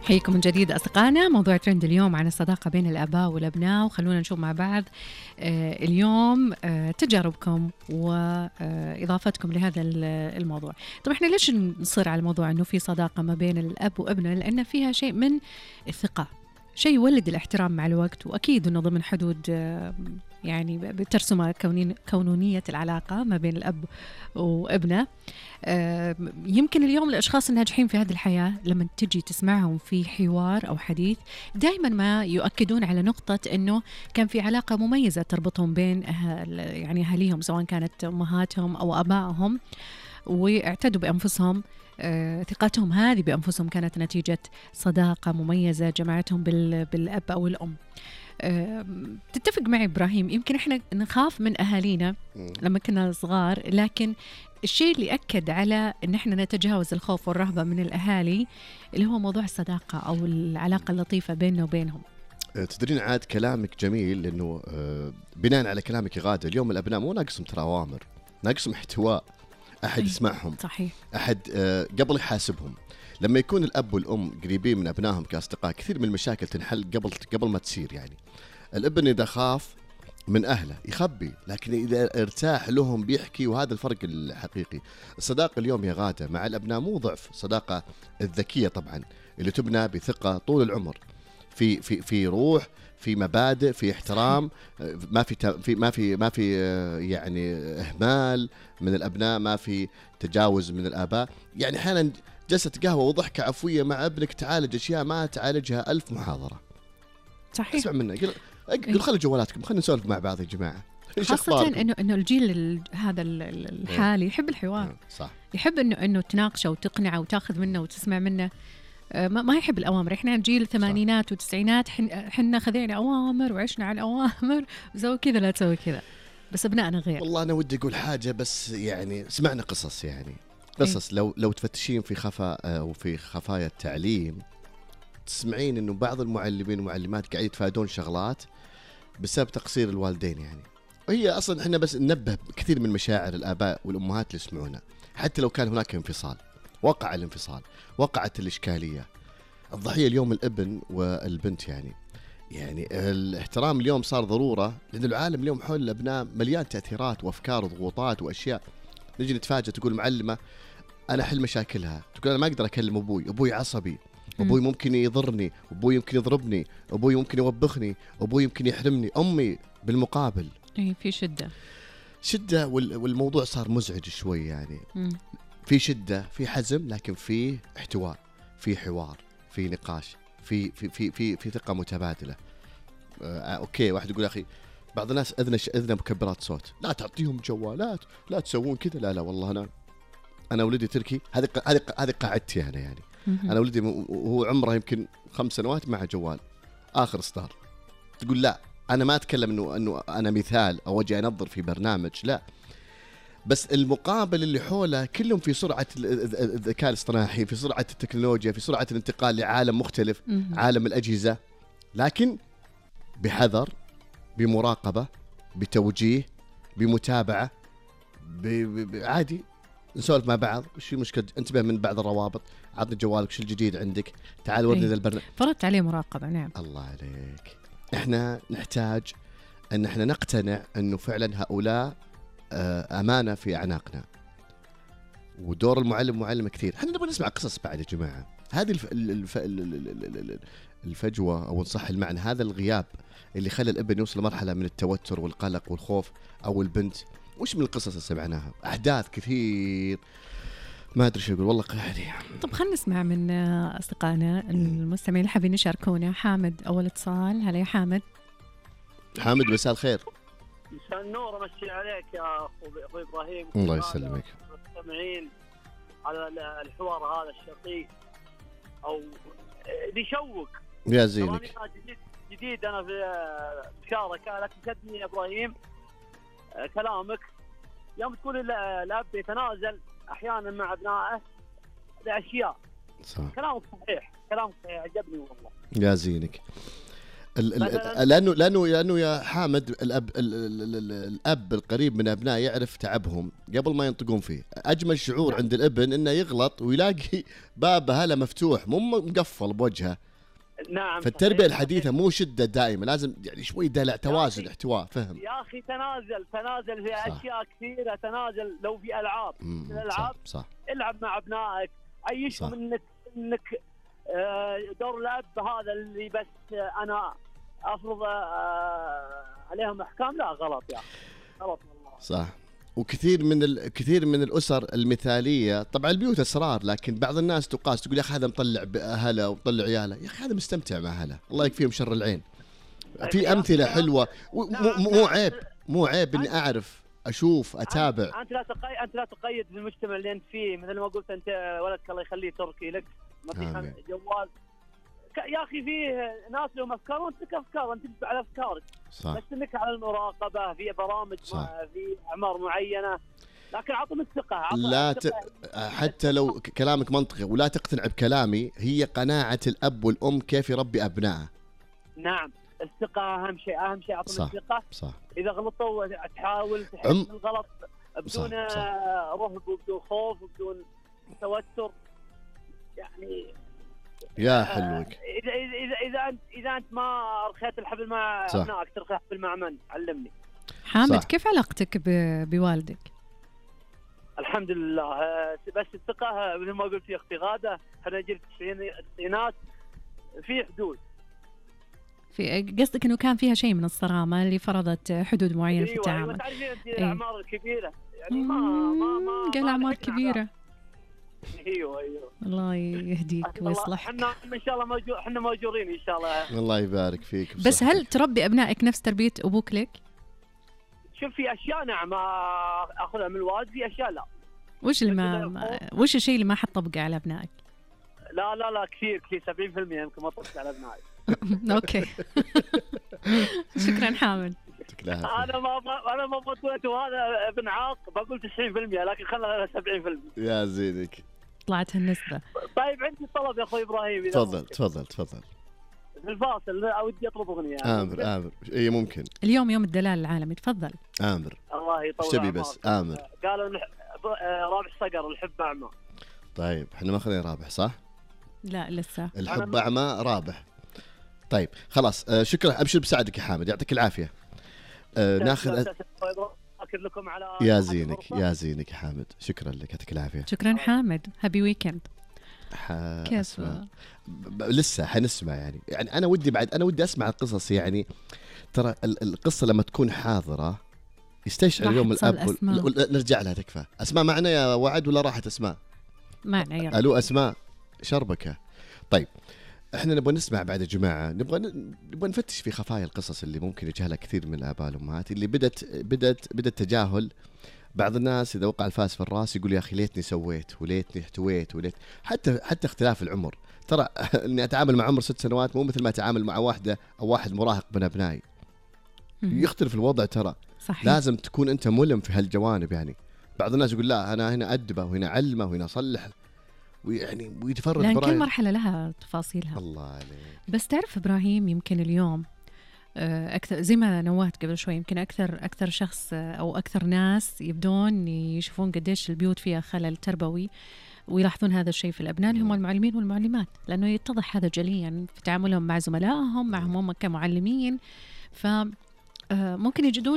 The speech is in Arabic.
حيكم من جديد أصدقائنا. موضوع ترند اليوم عن الصداقة بين الآباء والأبناء، وخلونا نشوف مع بعض اليوم تجاربكم وإضافتكم لهذا الموضوع. طبعا احنا ليش نصر على الموضوع أنه في صداقة ما بين الأب وابنه؟ لأن فيها شيء من الثقة، شيء يولد الاحترام مع الوقت، وأكيد أنه ضمن حدود يعني بترسم كونونية العلاقة ما بين الأب وابنه. يمكن اليوم الأشخاص الناجحين في هذه الحياة لما تجي تسمعهم في حوار أو حديث دائما ما يؤكدون على نقطة أنه كان في علاقة مميزة تربطهم بين يعني أهاليهم، سواء كانت أمهاتهم أو أبائهم، واعتدوا بأنفسهم. ثقتهم هذه بأنفسهم كانت نتيجة صداقة مميزة جمعتهم بالأب أو الأم. تتفق معي إبراهيم؟ يمكن إحنا نخاف من أهالينا لما كنا صغار، لكن الشيء اللي أكد على أن إحنا نتجاوز الخوف والرهبة من الأهالي اللي هو موضوع الصداقة أو العلاقة اللطيفة بيننا وبينهم. تدرين عاد كلامك جميل، لأنه بناء على كلامك غادة، اليوم الأبناء مو ناقصهم ترى أوامر، ناقصهم احتواء، أحد يسمعهم، صحيح. أحد قبل يحاسبهم. لما يكون الأب والأم قريبين من أبنائهم كأصدقاء، كثير من المشاكل تنحل قبل ما تصير. يعني الابن إذا خاف من أهله يخبي، لكن إذا ارتاح لهم بيحكي، وهذا الفرق الحقيقي. الصداقة اليوم يا غادة مع الأبناء مو ضعف، صداقة الذكية طبعا اللي تبنى بثقة طول العمر، في روح، في مبادئ، في احترام، ما في يعني إهمال من الأبناء، ما في تجاوز من الآباء. يعني أحيانا جلسة قهوة وضحكة عفوية مع ابنك تعالج أشياء ما تعالجها 1000 محاضرة. صحيح. اسمع منه، قل خلوا جوالاتكم، خلينا نسولف مع بعض يا جماعة. خاصة إنه الجيل هذا الحالي يحب الحوار، صح. يحب إنه تناقشه وتقنعه وتاخذ منه وتسمع منه. ما يحب الأوامر. إحنا جيل الثمانينات والتسعينات حنا خذينا أوامر وعشنا على الأوامر، وسوي كذا لا تسوي كذا. بس أبنائنا غير. والله أنا ودي أقول حاجة، بس يعني سمعنا قصص، يعني قصص لو تفتشين في وفي خفايا التعليم تسمعين إنه بعض المعلمين والمعلمات قاعد يتفادون شغلات بسبب تقصير الوالدين. يعني وهي أصلا إحنا بس ننبه كثير من مشاعر الآباء والأمهات اللي يسمعونا، حتى لو كان هناك انفصال، وقع الانفصال، وقعت الإشكالية، الضحية اليوم الابن والبنت. يعني الاحترام اليوم صار ضرورة، لأن العالم اليوم حول الأبناء مليان تأثيرات وأفكار وضغوطات وأشياء. نجي نتفاجأ تقول معلمة أنا أحل مشاكلها، تقول أنا ما أقدر أكلم أبوي عصبي، أبوي ممكن يضرني، أبوي يمكن يضربني، أبوي ممكن يوبخني، أبوي يمكن يحرمني. أمي بالمقابل في شدة والموضوع صار مزعج شوي. يعني في شدة، في حزم، لكن في احتواء، في حوار، في نقاش، في ثقة متبادلة. أوكي، واحد يقول أخي بعض الناس أذن مكبرات صوت، لا تعطيهم جوالات، لا تسوون كذا. لا والله أنا ولدي تركي، هذه قاعدتي أنا. يعني أنا ولدي وهو عمره يمكن 5 سنوات مع جوال آخر إصدار. تقول لا، أنا ما أتكلم إنه أنا مثال أو أجي أنظر في برنامج، لا، بس المقابل اللي حوله كلهم في سرعة الذكاء الاصطناعي، في سرعة التكنولوجيا، في سرعة الانتقال لعالم مختلف، عالم الأجهزة، لكن بحذر، بمراقبة، بتوجيه، بمتابعة، عادي نسولف مع بعض. وش المشكلة؟ انتبه من بعض الروابط، عطني جوالك، شو الجديد عندك، تعال ورني ذا البرنامج. فرضت عليه مراقبة. نعم. الله عليك. احنا نحتاج ان احنا نقتنع انه فعلا هؤلاء أمانة في أعناقنا، ودور المعلم معلم كثير. احنا نبغى نسمع قصص بعد يا جماعة. هذه الفجوة أو نصح المعنى، هذا الغياب اللي خلى الابن يوصل لمرحلة من التوتر والقلق والخوف، أو البنت. وش من القصص اللي سمعناها؟ أحداث كثير ما أدري شو أقول والله قاعدين. طب خلنا نسمع من أصدقائنا المستمعين اللي حابين يشاركونا. حامد أول اتصال. هلا يا حامد. حامد مساء الخير. مساء النور، امسي عليك يا اخوي ابراهيم. الله يسلمك. مستمعين على الحوار هذا الشقيق او بيشوق يا زينك. جديد انا في مشاركه، لكن شدني يا ابراهيم كلامك يوم تقول الاب يتنازل احيانا مع ابنائه لاشياء. صح. كلامك صحيح، عجبني والله. يا زينك. لانه يا حامد الاب القريب من ابنائه يعرف تعبهم قبل ما ينطقون فيه. اجمل شعور عند الابن انه يغلط ويلاقي بابه هلا مفتوح مو مقفل بوجهه. نعم. فالتربيه الحديثه مو شده دائما، لازم يعني شوي دلع، توازن، احتواء، فهم. يا اخي تنازل في اشياء كثيره، تنازل لو في العاب الالعاب صح. العب مع ابنائك، عيشهم انك دور الاب هذا اللي بس انا افرض عليهم احكام، لا غلط يا غلط والله. صح. وكثير من الاسر المثاليه، طبعا البيوت اسرار، لكن بعض الناس تقاس تقول يا اخي هذا مطلع باهله ومطلع عياله، يا اخي هذا مستمتع مع اهله، الله يكفيهم شر العين. في امثله حلوه، مو عيب اني اعرف، اشوف، اتابع. انت لا تقيد بالمجتمع اللي انت فيه، مثل ما قلت انت ولدك الله يخليه تركي لك ما في جوال. يا اخي فيه ناس لهم افكار وانت لك افكار، انت تتبع على افكارك. صح. بس انك على المراقبه في برامج في اعمار معينه، لكن اعطهم الثقه. حتى لو كلامك منطقي ولا تقتنع بكلامي، هي قناعه الاب والام كيف يربي ابنائه. نعم، الثقه اهم شيء اعطهم الثقه. صح. اذا غلطوا تحاول تحل الغلط بدون رهب وبدون خوف وبدون توتر. يعني يا حلوك. اذا انت ما رخيت الحبل مع ابنائك ترخي الحبل مع من؟ علمني حامد. صح. كيف علاقتك بوالدك؟ الحمد لله، بس الثقه مثل ما قلت يا اختي غاده، احنا جيل التسعينات في حدود. في قصدك انه كان فيها شيء من الصرامه اللي فرضت حدود معينه في التعامل. ايوه تعرفين انت الاعمار الكبيره يعني ما قال اعمار كبيره. ايوه الله يهديك ويصلحك. احنا ان شاء الله احنا موجورين ان شاء الله. الله يبارك فيك. بس هل تربي ابنائك نفس تربيه ابوك لك؟ شوف في اشياء نعم اخذها من الوالد، في اشياء لا. وش الشيء اللي ما حطبقه على ابنائك؟ لا كثير 70% يمكن ما طبقت على ابنائي. اوكي. شكرا حامد. انا ما قلت هذا ابن عاق، بقول 90%، لكن خلنا 70%. يا زينك. طلعت هالنسبه. طيب عندي طلب يا اخوي ابراهيم. تفضل. في الفاصل ودي اطلب اغنيه. امر اي ممكن. اليوم يوم الدلال العالمي، تفضل. امر. الله يطول ايش تبي بس؟ امر. قالوا رابح صقر الحب اعمى. طيب احنا ما اخذنا رابح صح؟ لا لسه. الحب اعمى رابح. طيب خلاص شكرا، ابشر بساعدك يا حامد، يعطيك العافيه. ناخذ لكم على يا زينك يا حامد، شكرا لك، يعطيك العافيه. شكرا حامد، هابي ويكند. كيف لسه حنسمع يعني انا ودي اسمع القصص. يعني ترى القصه لما تكون حاضره يستشعر اليوم الاب نرجع لها. تكفى اسماء معنا يا وعد ولا راحت اسماء؟ معنا يلا. الو اسماء شربكه. طيب احنا نبغى نسمع بعد يا جماعه، نبغى نفتش في خفايا القصص اللي ممكن يجهلها كثير من الاباء والامهات، اللي بدت تجاهل. بعض الناس اذا وقع الفاس في الراس يقول يا اخي ليتني سويت وليتني احتويت حتى اختلاف العمر. ترى اني اتعامل مع عمر 6 سنوات مو مثل ما اتعامل مع واحده او واحد مراهق من ابنائي. يختلف الوضع ترى. صحيح. لازم تكون انت ملم في هالجوانب. يعني بعض الناس يقول لا انا هنا ادبه وهنا علمه وهنا اصلح، ويعني ويتفرج. لأن كل مرحلة لها تفاصيلها. الله عليك. بس تعرف إبراهيم، يمكن اليوم أكثر زي ما نوهت قبل شوي، يمكن أكثر شخص أو أكثر ناس يبدون يشوفون قديش البيوت فيها خلل تربوي ويلاحظون هذا الشيء في الأبناء اللي هم المعلمين والمعلمات، لأنه يتضح هذا جليا في تعاملهم مع زملائهم، معهم هم كمعلمين. فممكن يجدون